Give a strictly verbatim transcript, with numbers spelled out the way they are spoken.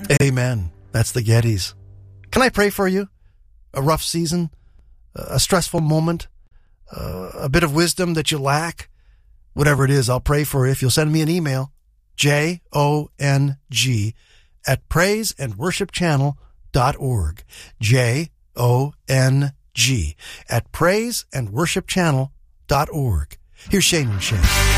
Amen. That's the Gettys. Can I pray for you? A rough season? A stressful moment? Uh, a bit of wisdom that you lack? Whatever it is, I'll pray for you if you'll send me an email. J O N G at praise and worship channel dot org. J O N G at praise and worship channel dot org. Here's Shane and Shane.